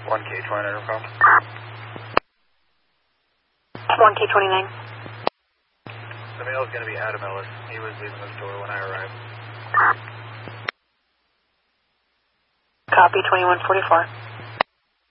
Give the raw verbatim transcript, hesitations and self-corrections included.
one K twenty-nine, call. one K twenty-nine. The male is going to be Adam Ellis. He was leaving the store when I arrived. Copy, twenty-one forty-four.